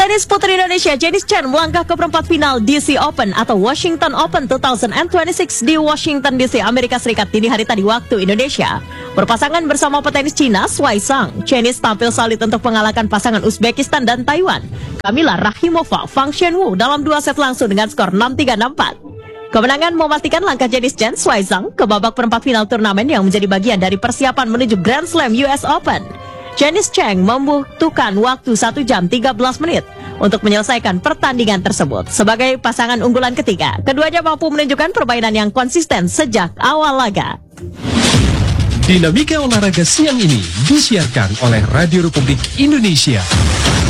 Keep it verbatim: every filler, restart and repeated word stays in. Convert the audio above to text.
Petenis putri Indonesia Janice Chen melangkah ke perempat final D C Open atau Washington Open dua ribu dua puluh enam di Washington D C, Amerika Serikat dini hari tadi waktu Indonesia. Berpasangan bersama petenis Cina Shuai Zhang, Janice tampil solid untuk mengalahkan pasangan Uzbekistan dan Taiwan, Kamila Rakhimova, Fang Shenwu dalam dua set langsung dengan skor enam tiga enam empat. Kemenangan memastikan langkah Janice Chen Shuai Zhang ke babak perempat final turnamen yang menjadi bagian dari persiapan menuju Grand Slam U S Open. Janice Chen membutuhkan waktu satu jam tiga belas menit untuk menyelesaikan pertandingan tersebut. Sebagai pasangan unggulan ketiga, keduanya mampu menunjukkan permainan yang konsisten sejak awal laga. Dinamika olahraga siang ini disiarkan oleh Radio Republik Indonesia.